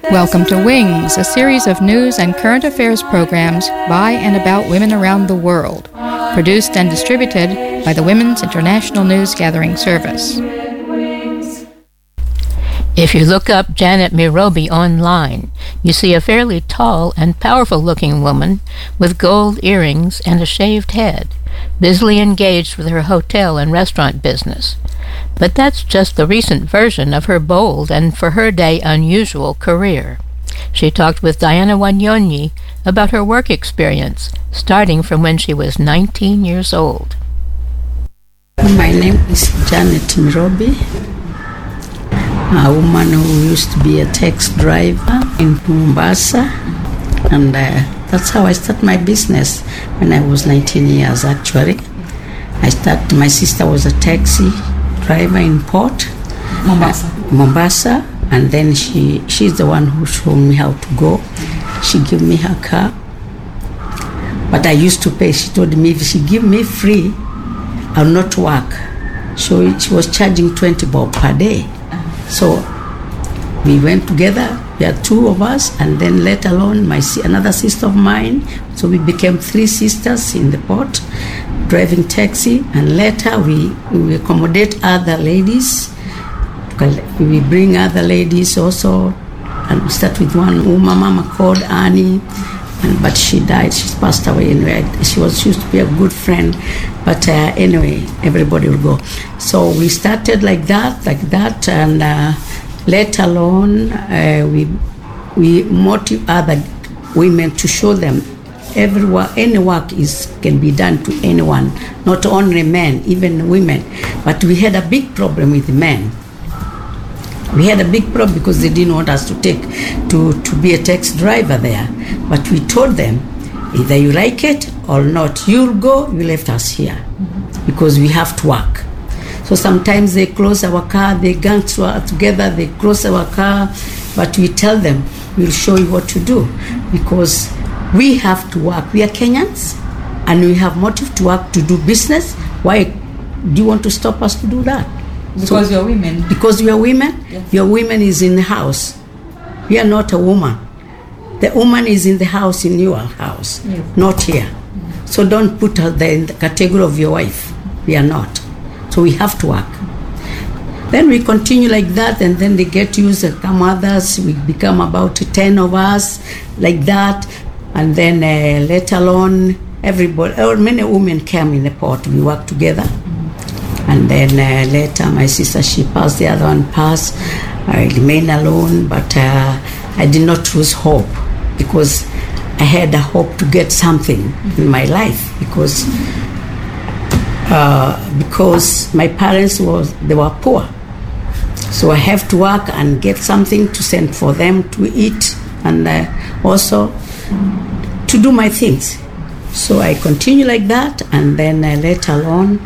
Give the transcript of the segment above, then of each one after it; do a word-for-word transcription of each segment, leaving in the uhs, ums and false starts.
Welcome to Wings, a series of news and current affairs programs by and about women around the world, produced and distributed by the Women's International News Gathering Service. If you look up Janet Mirobi online, you see a fairly tall and powerful-looking woman with gold earrings and a shaved head, busily engaged with her hotel and restaurant business. But that's just the recent version of her bold and, for her day, unusual career. She talked with Diana Wanyonyi about her work experience, starting from when she was nineteen years old. My name is Janet Mirobi, a woman who used to be a taxi driver in Mombasa, and uh, that's how I started my business when I was nineteen years actually. I started, my sister was a taxi driver in Port, Mombasa. Uh, Mombasa, and then she she's the one who showed me how to go. She gave me her car, but I used to pay. She told me if she give me free, I'll not work. So she was charging twenty bob per day. So we went together. We had two of us, and then let alone my another sister of mine. So we became three sisters in the port, driving taxi. And later we, we accommodate other ladies. We bring other ladies also, and we start with one woman, mama called Annie, and, but she died. She passed away anyway. She was she used to be a good friend, but uh, anyway, everybody will go. So we started like that, like that, and uh, let alone uh, we we motivate other women to show them every work, any work is can be done to anyone, not only men, even women. But we had a big problem with men. We had a big problem because they didn't want us to take to, to be a taxi driver there. But we told them, either you like it or not, you'll go, you left us here, mm-hmm. because we have to work. So sometimes they close our car, they gang together, they close our car, but we tell them, we'll show you what to do, because we have to work. We are Kenyans, and we have motive to work, to do business. Why do you want to stop us to do that? Because so, you're women. Because we are women? Yes. Your woman is in the house. We are not a woman. The woman is in the house, in your house, yes. Not here. Mm-hmm. So don't put her there in the category of your wife. We are not. So we have to work. Then we continue like that, and then they get used, and come others. We become about ten of us, like that. And then uh, let alone everybody, or many women came in the port. We work together. And then uh, later my sister, she passed, the other one passed. I remained alone, but uh, I did not lose hope, because I had a hope to get something mm-hmm. in my life, because uh, because my parents was they were poor. So I have to work and get something to send for them to eat, and uh, also to do my things. So I continue like that, and then uh, later on,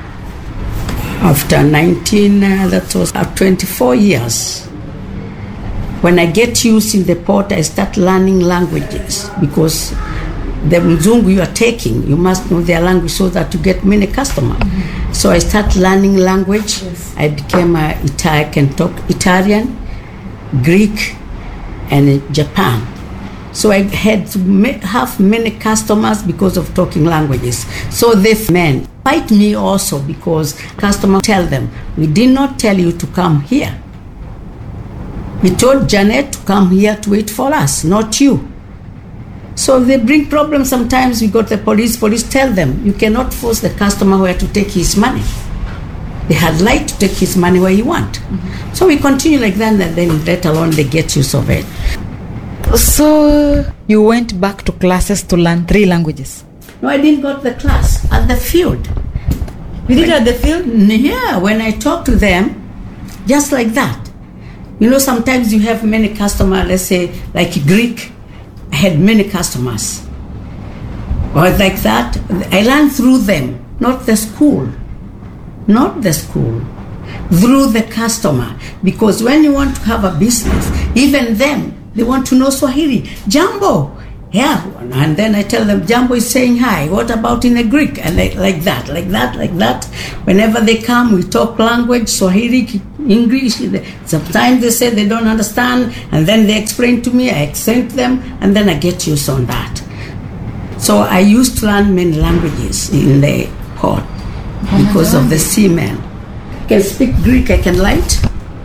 after nineteen, uh, that was uh, twenty-four years, when I get used in the port, I start learning languages, because the Mzungu you are taking, you must know their language so that you get many customers. Mm-hmm. So I start learning language. Yes. I became a Italian, I can talk Italian, Greek, and Japan. So I had to have many customers because of talking languages. So they men fight me also, because customers tell them, we did not tell you to come here. We told Janet to come here to wait for us, not you. So they bring problems. Sometimes we go to the police. Police tell them, you cannot force the customer where to take his money. They had right to take his money where he want. Mm-hmm. So we continue like that, and then let alone they get use of it. So you went back to classes to learn three languages? No, I didn't go to the class, at the field. You did it at the field? Yeah, when I talk to them, just like that. You know, sometimes you have many customers, let's say, like Greek, I had many customers. Or like that, I learned through them, not the school. Not the school. Through the customer. Because when you want to have a business, even them, they want to know Swahili. Jambo. Yeah. And then I tell them, Jambo is saying hi. What about in the Greek? And like, like that, like that, like that. Whenever they come, we talk language, Swahili, English. Sometimes they say they don't understand, and then they explain to me, I accent them, and then I get used on that. So I used to learn many languages in the port because of the seamen. I can speak Greek, I can write.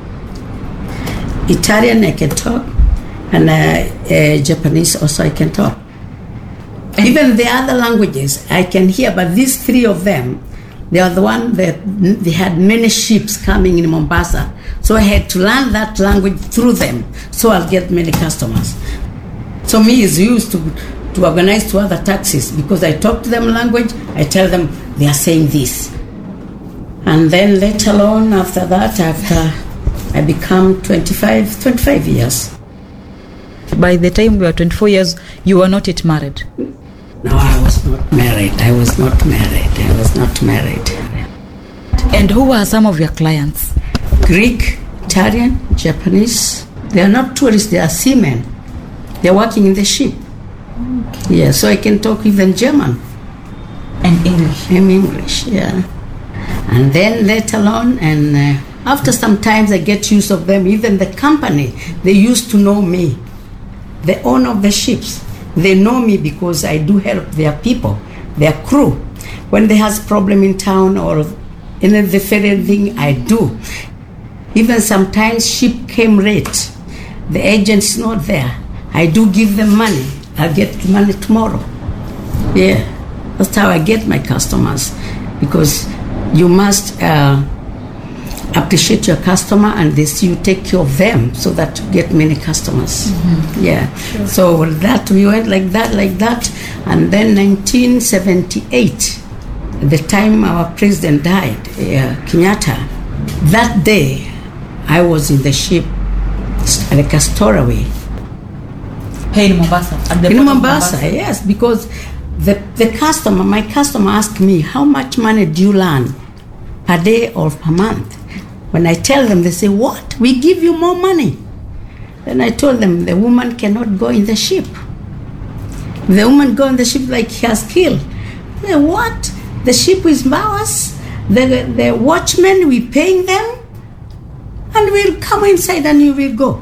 Italian, I can talk. And uh, uh, Japanese also I can talk. Even the other languages I can hear, but these three of them, they are the one that they had many ships coming in Mombasa. So I had to learn that language through them, so I'll get many customers. So me is used to, to organize to other taxis because I talk to them language, I tell them they are saying this. And then later on after that, after I become twenty-five, twenty-five years. By the time you were twenty-four years, you were not yet married? No, I was not married. I was not married. I was not married. And who are some of your clients? Greek, Italian, Japanese. They are not tourists, they are seamen. They are working in the ship. Okay. Yeah, so I can talk even German. And English? And English, yeah. And then later on, and uh, after some times I get used of them. Even the company, they used to know me. The owner of the ships, they know me because I do help their people, their crew. When they has problem in town or in the ferry thing, I do. Even sometimes ship came late, the agent's not there. I do give them money. I'll get money tomorrow. Yeah, that's how I get my customers, because you must uh, appreciate your customer, and this you take care of them so that you get many customers. Mm-hmm. Yeah. Sure. So that we went like that, like that, and then nineteen seventy-eight, the time our president died, uh, Kenyatta. That day, I was in the ship at the Castaway. Hey, in Mombasa. At the in Mombasa, Mombasa, yes, because the the customer, my customer, asked me, "How much money do you earn per day or per month?" When I tell them, they say, "What? We give you more money." Then I told them, the woman cannot go in the ship. The woman go in the ship like he has killed. They say, "What? The ship is ours. The, the watchmen, we paying them, and we'll come inside and you will go."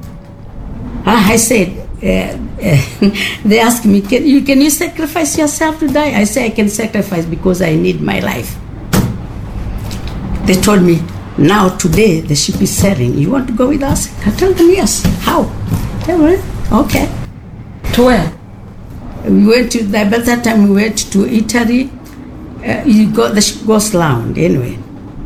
I said, uh, uh, they asked me, can you, can you sacrifice yourself to die? I say, I can sacrifice because I need my life. They told me, now today the ship is sailing. You want to go with us? I told them yes. How? They went, okay. To where? We went to, by that time we went to Italy. Uh, you got the ship goes round anyway.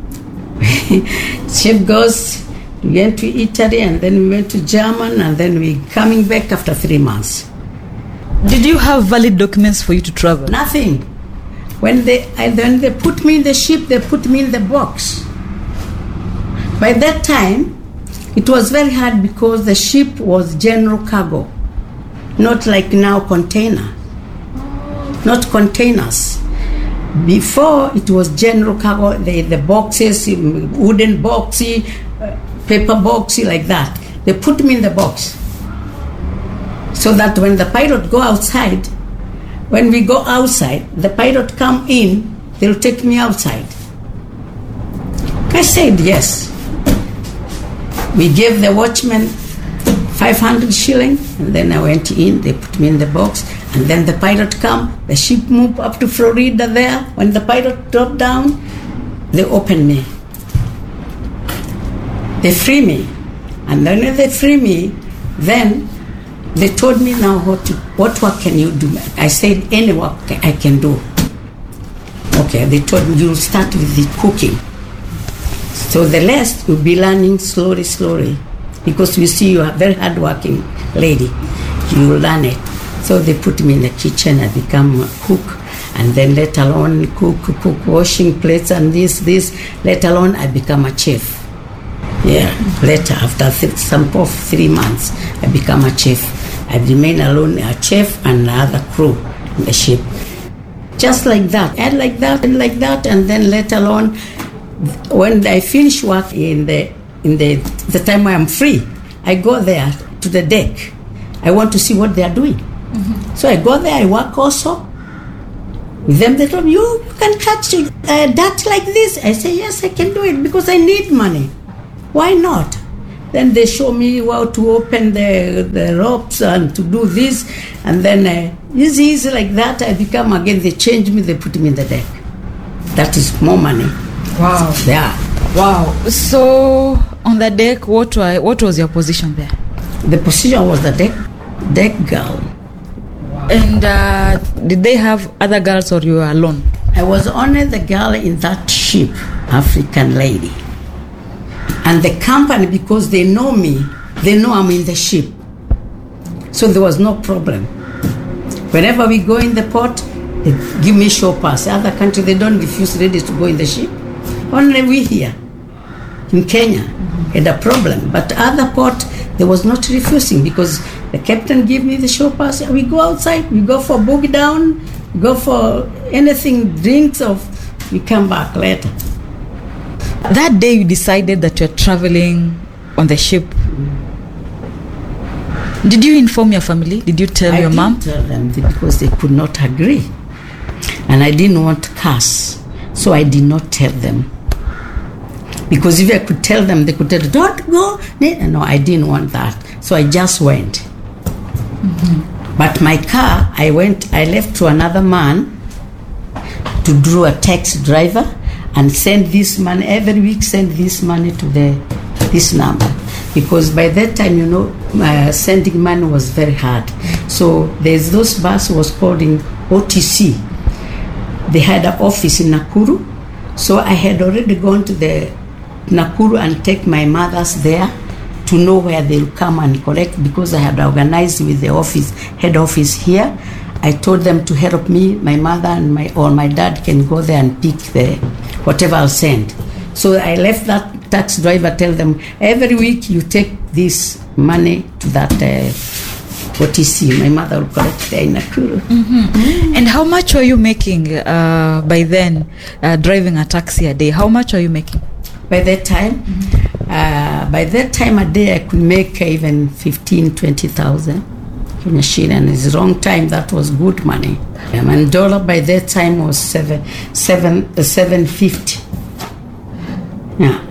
Ship goes, we went to Italy, and then we went to Germany, and then we coming back after three months. Did you have valid documents for you to travel? Nothing. When they, and then they put me in the ship, they put me in the box. By that time, it was very hard because the ship was general cargo, not like now container, not containers. Before it was general cargo, the, the boxes, wooden boxy, paper boxy like that. They put me in the box so that when the pilot go outside, when we go outside, the pilot come in, they'll take me outside. I said yes. We gave the watchman five hundred shilling, and then I went in, they put me in the box, and then the pilot come, the ship moved up to Florida there. When the pilot dropped down, they opened me. They free me. And then when they free me, then they told me now what to, what work can you do? I said any work I can do. Okay, they told me you'll start with the cooking. So the rest you'll be learning slowly, slowly. Because we see you are a very hardworking lady. You will learn it. So they put me in the kitchen, I become a cook. And then later on, cook, cook, washing plates and this, this. Later on, I become a chef. Yeah, later, after th- some of three months, I become a chef. I remain alone, a chef and another crew in the ship. Just like that, and like that, and like that, and then later on, when I finish work in the in the the time I am free, I go there to the deck. I want to see what they are doing. Mm-hmm. So I go there, I work also. With them, they told me, you, you can touch uh, that like this. I say, yes, I can do it because I need money. Why not? Then they show me how to open the, the ropes and to do this. And then uh, easy, easy like that, I become again, they change me, they put me in the deck. That is more money. Wow. Yeah. Wow. So on the deck, what, were, what was your position there? The position was the deck, deck girl. And uh, did they have other girls or you were alone? I was only the girl in that ship, African lady. And the company, because they know me, they know I'm in the ship. So there was no problem. Whenever we go in the port, they give me show pass. Other countries, they don't refuse ladies to go in the ship. Only we here, in Kenya, had a problem. But other port, there was not refusing because the captain gave me the show pass. We go outside, we go for boogie down, we go for anything, drinks, of, we come back later. That day you decided that you're traveling on the ship. Did you inform your family? Did you tell I your mom? I didn't tell them because they could not agree. And I didn't want to curse. So I did not tell them. Because if I could tell them, they could tell, don't go. No, I didn't want that. So I just went. Mm-hmm. But my car, I went, I left to another man to do a taxi driver and send this money, every week send this money to the this number. Because by that time, you know, uh, sending money was very hard. So there's those bus was called in O T C. They had an office in Nakuru. So I had already gone to the Nakuru and take my mothers there to know where they'll come and collect, because I had organized with the office, head office here. I told them to help me, my mother and my or my dad can go there and pick the whatever I'll send. So I left that taxi driver, tell them every week you take this money to that uh, O T C. My mother will collect there in Nakuru. Mm-hmm. Mm-hmm. And how much were you making uh, by then, uh, driving a taxi a day? How much are you making? By that time, mm-hmm. uh, by that time a day I could make even fifteen, twenty thousand. Kenya shilling. It's wrong time, that was good money. Um, and dollar by that time was seven, seven, uh, seven fifty. Yeah.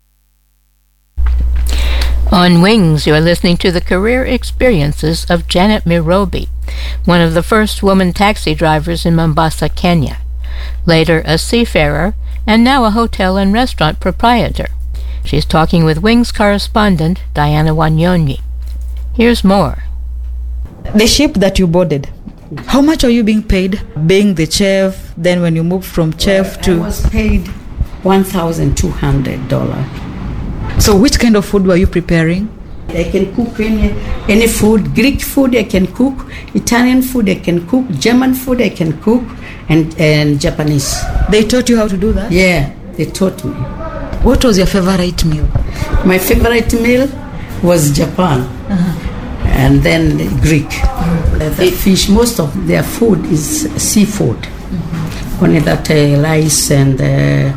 On Wings, you are listening to the career experiences of Janet Mirobi, one of the first woman taxi drivers in Mombasa, Kenya. Later a seafarer, and now a hotel and restaurant proprietor. She's talking with Wings correspondent Diana Wanyonyi. Here's more. The ship that you boarded, how much are you being paid? Being the chef, then when you moved from chef well, to... I was paid one thousand two hundred dollars. So which kind of food were you preparing? I can cook any, any food. Greek food I can cook, Italian food I can cook, German food I can cook, and, and Japanese. They taught you how to do that? Yeah, they taught me. What was your favorite meal? My favorite meal was Japan. Uh-huh. And then Greek. Mm-hmm. The fish, most of their food is seafood. Mm-hmm. Only that uh, rice and uh,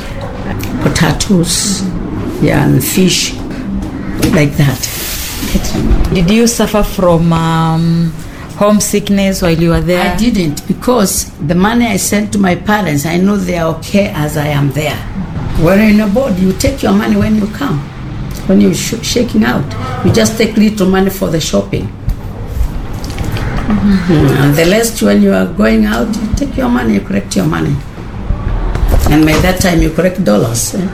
potatoes, mm-hmm. yeah, and fish, like that. Did you suffer from um, homesickness while you were there? I didn't, because the money I sent to my parents, I know they are okay as I am there. Mm-hmm. When you're in a board, you take your money when you come. When you're sh- shaking out, you just take little money for the shopping. Mm-hmm. Mm, and the rest, when you are going out, you take your money, you collect your money. And by that time, you collect dollars. Eh?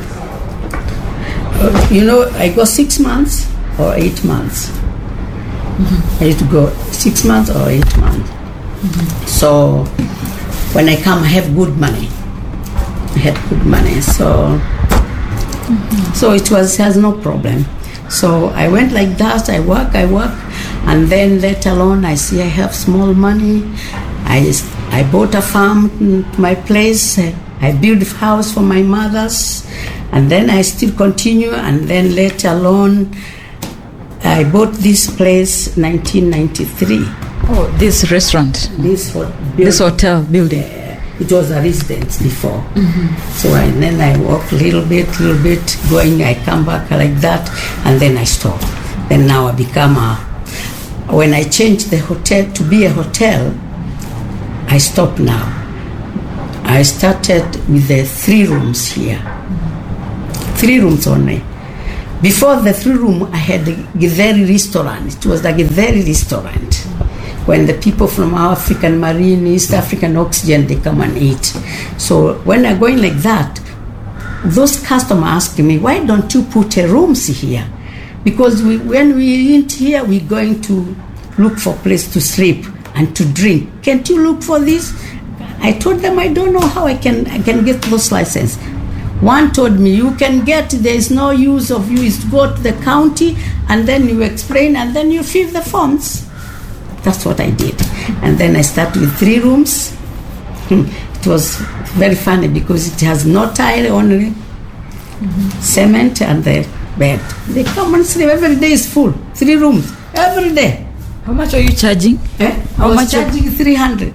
Uh, you know, I go six months or eight months. Mm-hmm. I used to go six months or eight months. Mm-hmm. So when I come, I have good money. I had good money, so... Mm-hmm. So it was has no problem. So I went like that. I work, I work, and then later on, I see I have small money. I I bought a farm to my place. I built a house for my mothers, and then I still continue. And then later on, I bought this place, nineteen ninety-three. Oh, this restaurant, this ho- this hotel building. Uh, It was a residence before. Mm-hmm. So I, then I walk a little bit, little bit, going, I come back like that, and then I stop. Then now I become a, when I changed the hotel to be a hotel, I stop now. I started with the three rooms here. Mm-hmm. Three rooms only. Before the three room, I had a Githeri restaurant. It was like a Githeri restaurant. When the people from African Marine, East African Oxygen, they come and eat. So when I'm going like that, those customers ask me, why don't you put a rooms here? Because we, when we eat here, we're going to look for a place to sleep and to drink. Can't you look for this? I told them, I don't know how I can I can get those licenses. One told me, you can get, there's no use of you, is to go to the county and then you explain and then you fill the forms. That's what I did. And then I started with three rooms. It was very funny because it has no tile, only mm-hmm. cement and the bed. They come and sleep. Every day is full. Three rooms. Every day. How much are you charging? Eh? How I was much charging three hundred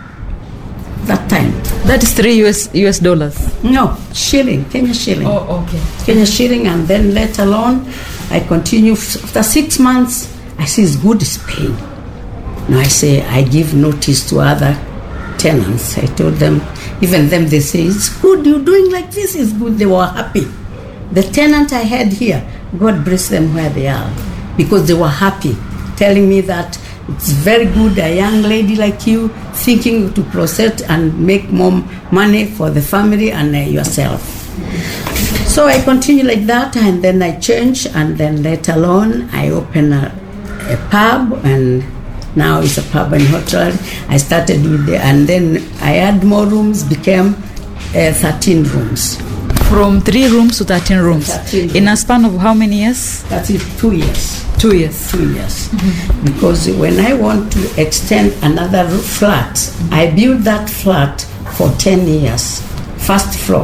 that time. That is three U S U S dollars. No, shilling, Kenya shilling. Oh, okay. Kenya shilling, and then let alone, I continue. After six months, I see it's good, it's paying. Now I say, I give notice to other tenants. I told them, even them, they say, it's good, you're doing like this, it's good. They were happy. The tenant I had here, God bless them where they are, because they were happy, telling me that it's very good, a young lady like you, thinking to proceed and make more money for the family and uh, yourself. So I continue like that, and then I change, and then later on, I open a, a pub, and now it's a pub and hotel. I started with the, and then I had more rooms, became uh, thirteen rooms. From three rooms to thirteen rooms. thirteen rooms. In a span of how many years? That's it, two years. Two years. Two years. Mm-hmm. Because when I want to extend another flat, mm-hmm. I built that flat for ten years. First floor.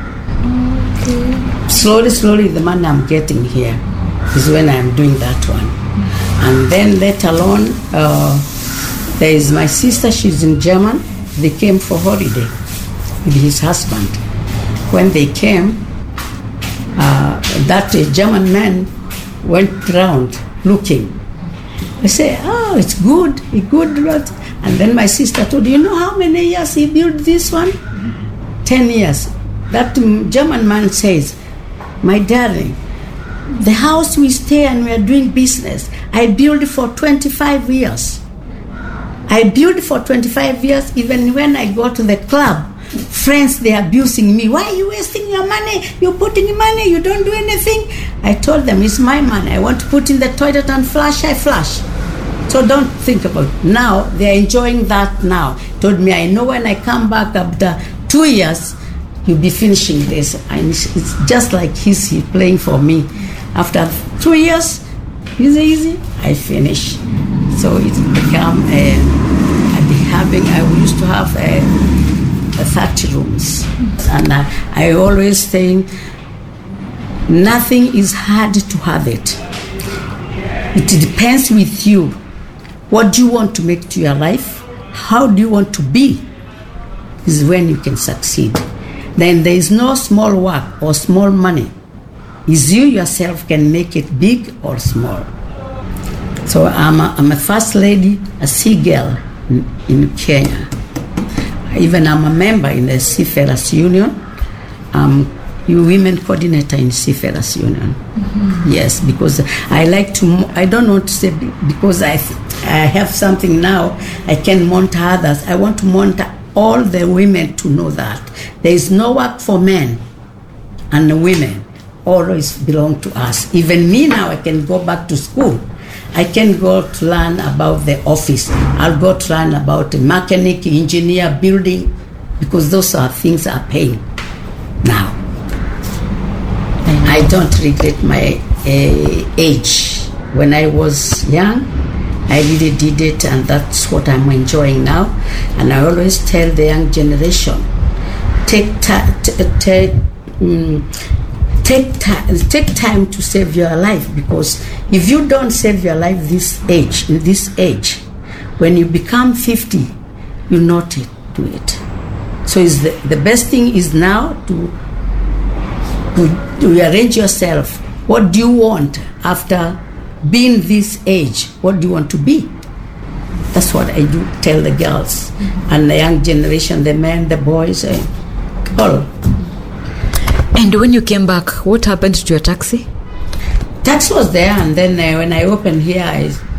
Okay. Slowly, slowly, the money I'm getting here is when I'm doing that one. Mm-hmm. And then later on, uh, there is my sister, she's in German. They came for holiday with his husband. When they came, uh, that uh, German man went around looking. I say, oh, it's good, it's good. And then my sister told, you know how many years he built this one? Ten years. That German man says, my darling, the house we stay and we are doing business, I built for twenty-five years. I built for twenty-five years, even when I go to the club. Friends, they are abusing me. Why are you wasting your money? You're putting money, you don't do anything. I told them, it's my money. I want to put in the toilet and flush, I flush. So don't think about it. Now, they're enjoying that now. Told me, I know when I come back after two years, you'll be finishing this. And it's just like he's playing for me. After two years, easy, easy, I finish. So it's become, uh, I've been having, I used to have a, thirty rooms, and I, I always say nothing is hard to have it. It depends with you. What do you want to make to your life? How do you want to be? Is when you can succeed. Then there is no small work or small money. Is you yourself can make it big or small. So I'm a, I'm a first lady, a sea girl in, in Kenya. Even I'm a member in the Seafarers Union. Um, you women coordinator in Seafarers Union. Mm-hmm. Yes, because I like to, I don't want to say because I, I have something now, I can monitor others. I want to monitor all the women to know that there is no work for men, and the women always belong to us. Even me now, I can go back to school. I can go to learn about the office. I'll go to learn about the mechanic, engineer, building, because those are things are paying now. I don't regret my uh, age. When I was young, I really did it, and that's what I'm enjoying now. And I always tell the young generation, take time, t- t- um, take time, take time to save your life, because if you don't save your life this age, in this age, when you become fifty, you'll not do it. So it's the, the best thing is now to, to, to arrange yourself. What do you want after being this age? What do you want to be? That's what I do tell the girls, mm-hmm. and the young generation, the men, the boys, uh, all. And when you came back, what happened to your taxi? taxi was there, and then uh, when I opened here, I